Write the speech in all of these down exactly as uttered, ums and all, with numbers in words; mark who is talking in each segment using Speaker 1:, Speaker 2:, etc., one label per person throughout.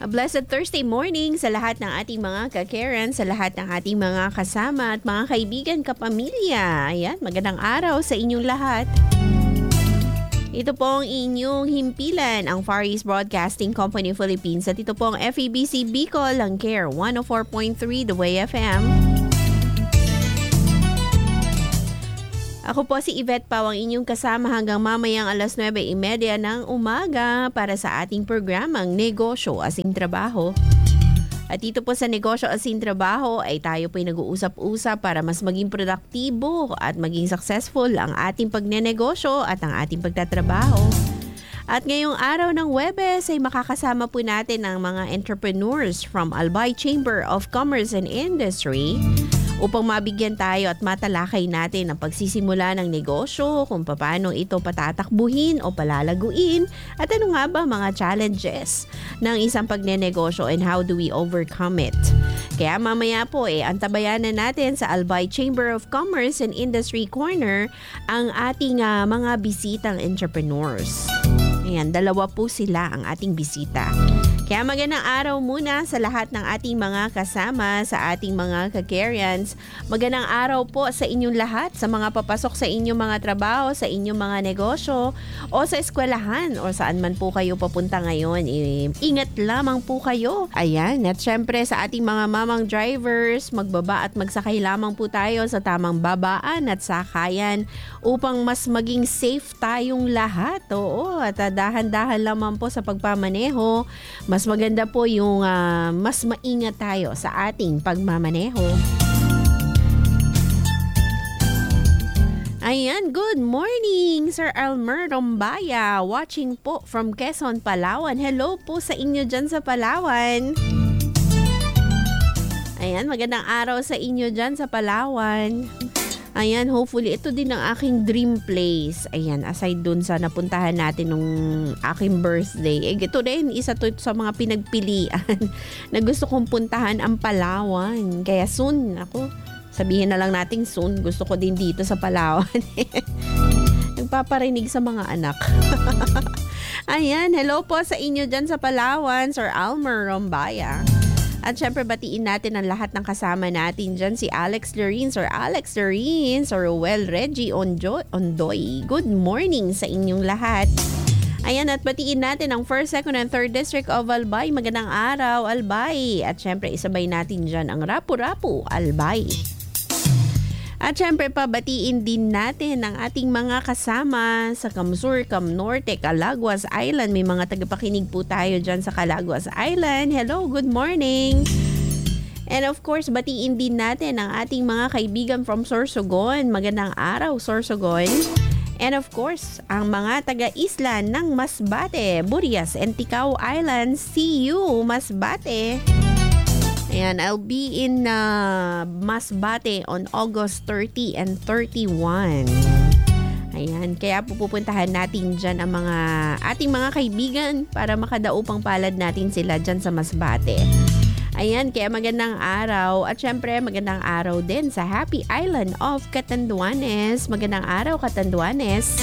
Speaker 1: A blessed Thursday morning sa lahat ng ating mga ka-Karen, sa lahat ng ating mga kasama at mga kaibigan, kapamilya. Ayan, magandang araw sa inyong lahat. Ito po ang inyong himpilan, ang Far East Broadcasting Company Philippines. At ito po ang F E B C Bicol, ang Care one oh four point three The Way F M. Ako po si Yvette Pau, ang inyong kasama hanggang mamayang alas nuwebe trenta ng umaga para sa ating programang Negosyo Asing Trabaho. At dito po sa Negosyo Asing Trabaho ay tayo po'y nag-uusap-usap para mas maging produktibo at maging successful ang ating pagnenegosyo at ang ating pagtatrabaho. At ngayong araw ng Huwebes ay makakasama po natin ang mga entrepreneurs from Albay Chamber of Commerce and Industry upang mabigyan tayo at matalakay natin ang pagsisimula ng negosyo, kung paano ito patatakbuhin o palalaguin, at ano nga ba mga challenges ng isang pagnenegosyo and how do we overcome it. Kaya mamaya po eh, antabayanan natin sa Albay Chamber of Commerce and Industry Corner ang ating uh, mga bisitang entrepreneurs. Ayan, dalawa po sila ang ating bisita. Kaya magandang araw muna sa lahat ng ating mga kasama, sa ating mga ka-Karians. Magandang araw po sa inyong lahat, sa mga papasok sa inyong mga trabaho, sa inyong mga negosyo, o sa eskwelahan, o saan man po kayo papunta ngayon. Eh, ingat lamang po kayo. Ayan, at syempre sa ating mga mamang drivers, magbaba at magsakay lamang po tayo sa tamang babaan at sakayan upang mas maging safe tayong lahat. Oo, at dahan-dahan lamang po sa pagpamaneho. Mas maganda po yung uh, mas maingat tayo sa ating pagmamaneho. Ayan, good morning Sir Elmer Rombaya, watching po from Quezon, Palawan. Hello po sa inyo dyan sa Palawan. Ayan, magandang araw sa inyo dyan sa Palawan. Ayan, hopefully ito din ang aking dream place. Ayan, aside dun sa napuntahan natin nung aking birthday. Eh, ito din, isa to sa mga pinagpilian na gusto kong puntahan ang Palawan. Kaya soon, ako, sabihin na lang natin soon, gusto ko din dito sa Palawan. Nagpaparinig sa mga anak. Ayan, hello po sa inyo dyan sa Palawan, Sir Almer Rombaya. At syempre batiin natin ang lahat ng kasama natin dyan, si Alex Lorin, Sir Alex Lorin, Sir Ruel Reggie Onjo- Ondoy. Good morning sa inyong lahat. Ayan, at batiin natin ang first, second, and third District of Albay. Magandang araw, Albay. At syempre isabay natin dyan ang Rapu-Rapu, Albay. At syempre pabatiin din natin ang ating mga kasama sa Kamsur, Kamnorte, Calaguas Island. May mga tagapakinig po tayo dyan sa Calaguas Island. Hello, good morning! And of course, batiin din natin ang ating mga kaibigan from Sorsogon. Magandang araw, Sorsogon. And of course, ang mga taga-isla ng Masbate, Burias, and Ticao Island. See you, Masbate! Ayan, I'll be in uh, Masbate on August thirty and thirty-one. Ayan, kaya pupuntahan natin dyan ang mga ating mga kaibigan para makadaupang palad natin sila dyan sa Masbate. Ayan, kaya magandang araw. At syempre, magandang araw din sa Happy Island of Catanduanes. Magandang araw, Catanduanes.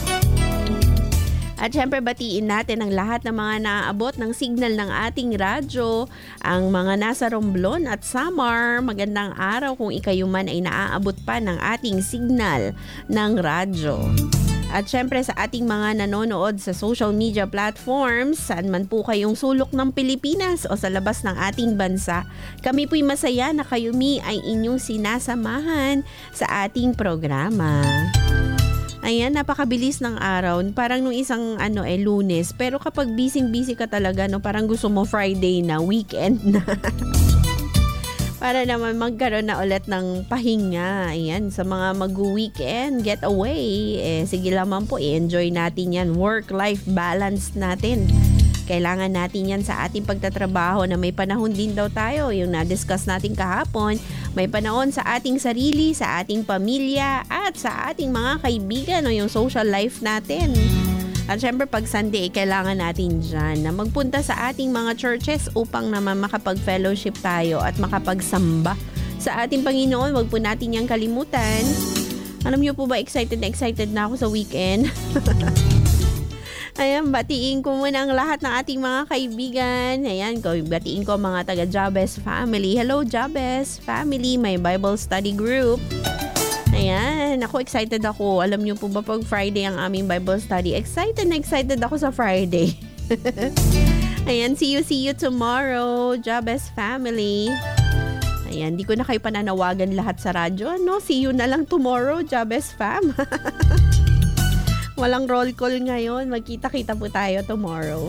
Speaker 1: At syempre batiin natin ang lahat ng mga naaabot ng signal ng ating radyo, ang mga nasa Romblon at Samar. Magandang araw kung ikayo man ay naaabot pa ng ating signal ng radyo. At syempre sa ating mga nanonood sa social media platforms, saan man po kayong sulok ng Pilipinas o sa labas ng ating bansa, kami po'y masaya na kayo mi ay inyong sinasamahan sa ating programa. Ayan, napakabilis ng araw. Parang nung isang ano eh, Lunes. Pero kapag busy-busy ka talaga, no, parang gusto mo Friday na, weekend na. Para naman magkaroon na ulit ng pahinga. Ayan, sa mga mag-weekend, get away. Eh, sige lamang po, i-enjoy natin yan. Work-life balance natin. Kailangan natin yan sa ating pagtatrabaho na may panahon din daw tayo. Yung na-discuss natin kahapon, may panahon sa ating sarili, sa ating pamilya, at sa ating mga kaibigan o yung social life natin. At syempre pag Sunday, kailangan natin dyan na magpunta sa ating mga churches upang naman makapag-fellowship tayo at makapagsamba sa ating Panginoon. Huwag po natin yang kalimutan. Alam niyo po ba, excited na excited na ako sa weekend? Ayan, batiin ko muna ang lahat ng ating mga kaibigan. Ayan, ko batiin ko mga taga Jabez family. Hello Jabez family, my Bible study group. Ayan, ako excited ako. Alam niyo po ba pag Friday ang aming Bible study? Excited na excited ako sa Friday. Ayan, see you, see you tomorrow, Jabez family. Ayan, di ko na kayo pananawagan lahat sa radyo. No, see you na lang tomorrow, Jabez fam. Walang roll call ngayon. Magkita-kita po tayo tomorrow.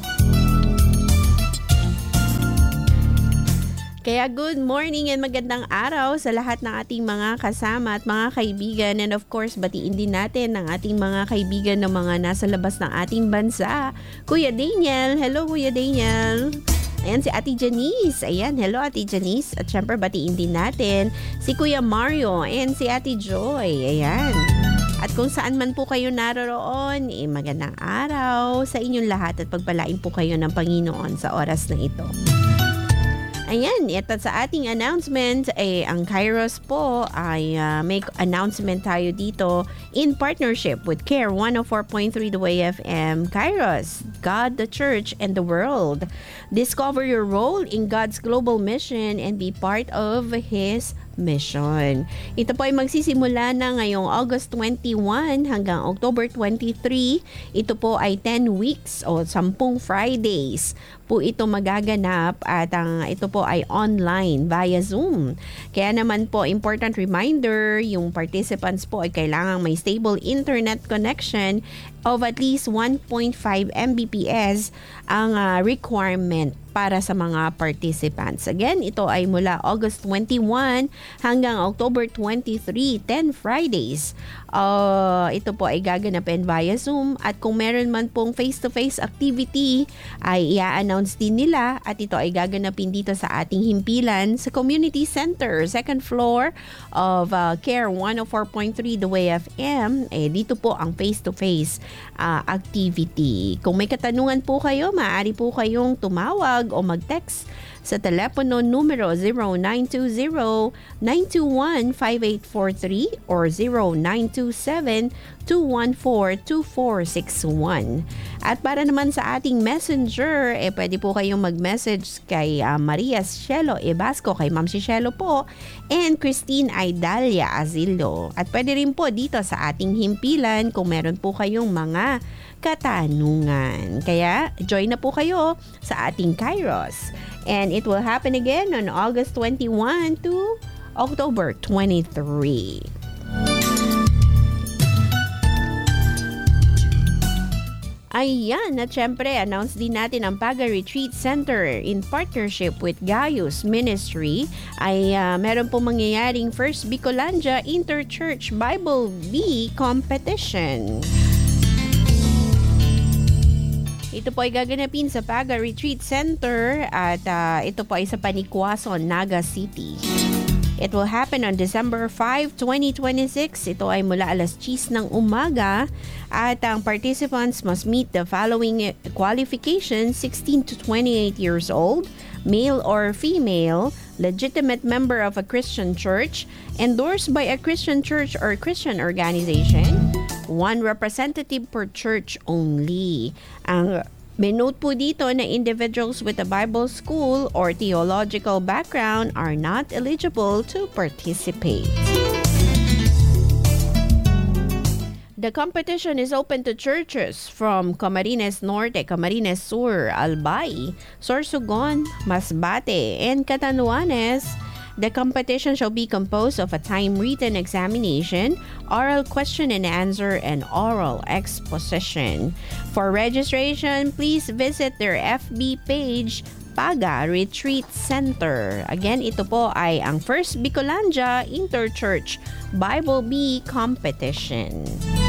Speaker 1: Kaya good morning and magandang araw sa lahat ng ating mga kasama at mga kaibigan. And of course, batiin din natin ang ating mga kaibigan na mga nasa labas ng ating bansa. Kuya Daniel. Hello, Kuya Daniel. Ayan, si Ate Janice. Ayan, hello Ate Janice. At syempre, batiin din natin si Kuya Mario and si Ate Joy. Ayan. At kung saan man po kayo naroroon, eh, magandang araw sa inyong lahat at pagpalain po kayo ng Panginoon sa oras na ito. Ayan, ito sa ating announcement, eh, ang Kairos po ay uh, may announcement tayo dito in partnership with Care one oh four point three The Way F M. Kairos, God, the Church, and the World. Discover your role in God's global mission and be part of His mission. Ito po ay magsisimula na ngayong August twenty-one hanggang October twenty-three. Ito po ay ten weeks o sampung Fridays po ito magaganap at ang ito po ay online via Zoom. Kaya naman po, important reminder, yung participants po ay kailangang may stable internet connection of at least one point five megabits ang uh, requirement para sa mga participants. Again, ito ay mula August twenty-one hanggang October twenty-three, ten Fridays. Uh, ito po ay gaganapin via Zoom at kung meron man pong face-to-face activity ay i-announce din nila at ito ay gaganapin dito sa ating himpilan sa Community Center, second floor of uh, Care one oh four point three The Way F M. Eh, dito po ang face-to-face uh, activity. Kung may katanungan po kayo, maaari po kayong tumawag o mag-text sa telepono numero zero nine two zero, nine two one, five eight four three or zero nine two seven, two one four, two four six one. At para naman sa ating messenger, eh pwede po kayong mag-message kay uh, Maria Cielo Ebasco, kay Ma'am Cielo po, and Christine Aidalia Azilo. At pwede rin po dito sa ating himpilan kung meron po kayong mga katanungan. Kaya join na po kayo sa ating Kairos. And it will happen again on August twenty-one to October twenty-three. Ayan, at syempre, announce din natin ang Paga Retreat Center in partnership with Gaius Ministry ay uh, meron po mangyayaring First Bicolandia Interchurch Bible Bee Competition. Ito po ay gaganapin sa Paga Retreat Center at uh, ito po ay sa Panikwason, Naga City. It will happen on December fifth, twenty twenty-six. Ito ay mula alas diyes ng umaga at ang participants must meet the following qualifications: sixteen to twenty-eight years old, male or female, legitimate member of a Christian church, endorsed by a Christian church or Christian organization, one representative per church only. Ang binote po dito na individuals with a Bible school or theological background are not eligible to participate. The competition is open to churches from Camarines Norte, Camarines Sur, Albay, Sorsogon, Masbate, and Catanduanes. The competition shall be composed of a time-written examination, oral question and answer, and oral exposition. For registration, please visit their F B page, Paga Retreat Center. Again, ito po ay ang First Bicolandia Interchurch Bible Bee Competition.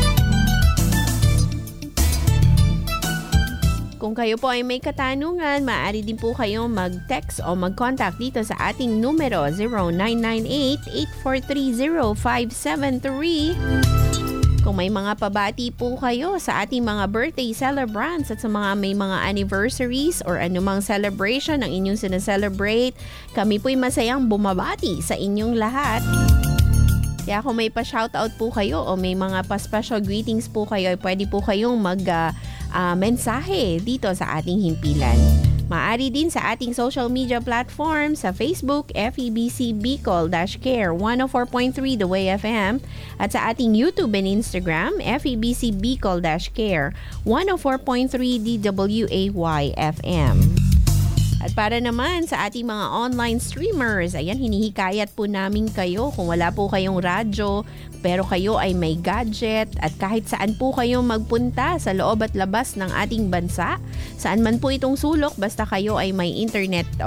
Speaker 1: Kung kayo po ay may katanungan, maaari din po kayong mag-text o mag-contact dito sa ating numero zero nine nine eight, eight four three zero, five seven three. Kung may mga pabati po kayo sa ating mga birthday celebrants at sa mga may mga anniversaries or anumang celebration ang inyong sinaselebrate, kami po'y masayang bumabati sa inyong lahat. Kaya kung may pa-shoutout po kayo o may mga pa-special greetings po kayo, pwede po kayong mag- uh, uh, mensahe dito sa ating himpilan. Maaari din sa ating social media platform sa Facebook, F E B C Bicol-Care one oh four point three The Way F M at sa ating YouTube and Instagram, F E B C Bicol-Care one oh four point three D W A Y F M. At para naman sa ating mga online streamers, ayan, hinihikayat po namin kayo kung wala po kayong radyo, pero kayo ay may gadget at kahit saan po kayo magpunta sa loob at labas ng ating bansa, saan man po itong sulok, basta kayo ay may internet